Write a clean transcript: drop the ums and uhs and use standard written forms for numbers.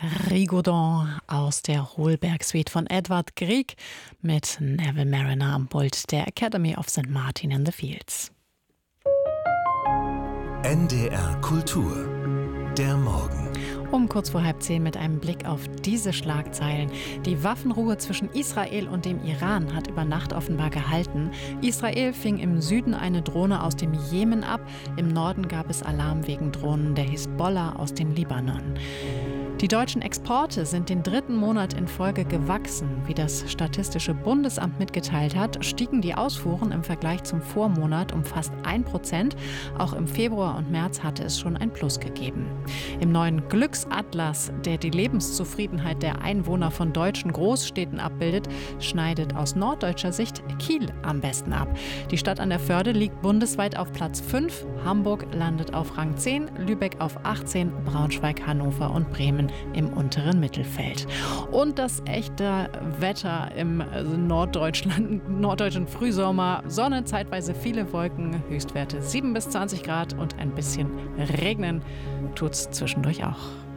Rigaudon aus der Holberg-Suite von Edvard Grieg mit Neville Marriner am Pult der Academy of St. Martin in the Fields. NDR Kultur, der Morgen. Um kurz vor 9:30 mit einem Blick auf diese Schlagzeilen. Die Waffenruhe zwischen Israel und dem Iran hat über Nacht offenbar gehalten. Israel fing im Süden eine Drohne aus dem Jemen ab. Im Norden gab es Alarm wegen Drohnen der Hisbollah aus dem Libanon. Die deutschen Exporte sind den 3. Monat in Folge gewachsen. Wie das Statistische Bundesamt mitgeteilt hat, stiegen die Ausfuhren im Vergleich zum Vormonat um fast 1%. Auch im Februar und März hatte es schon ein Plus gegeben. Im neuen Glücksatlas, der die Lebenszufriedenheit der Einwohner von deutschen Großstädten abbildet, schneidet aus norddeutscher Sicht Kiel am besten ab. Die Stadt an der Förde liegt bundesweit auf Platz 5, Hamburg landet auf Rang 10, Lübeck auf 18, Braunschweig, Hannover und Bremen im unteren Mittelfeld. Und das echte Wetter im norddeutschen Frühsommer. Sonne, zeitweise viele Wolken, Höchstwerte 7 bis 20 Grad und ein bisschen regnen tut's zwischendurch auch.